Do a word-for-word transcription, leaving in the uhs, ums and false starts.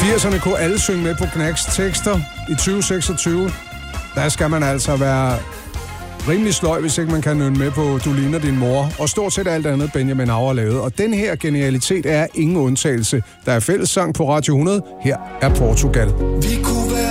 firserne kunne alle synge med på Knacks tekster. I tyve seksogtyve, der skal man altså være rimelig sløj, hvis ikke man kan nynne med på Du ligner din mor, og stort set alt andet Benjamin Auer lavet. Og den her genialitet er ingen undtagelse. Der er fællessang på Radio hundrede. Her er Portugal. Vi kunne være